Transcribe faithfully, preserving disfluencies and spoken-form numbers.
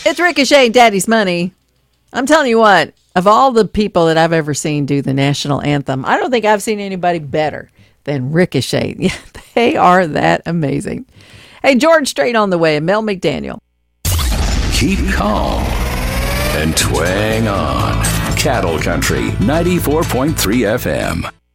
It's Ricochet and Daddy's Money. I'm telling you what, of all the people that I've ever seen do the national anthem, I don't think I've seen anybody better than Ricochet. Yeah, they are that amazing. Hey, George Strait on the way, and Mel McDaniel. Keep calm and twang on. Cattle Country ninety-four point three F M.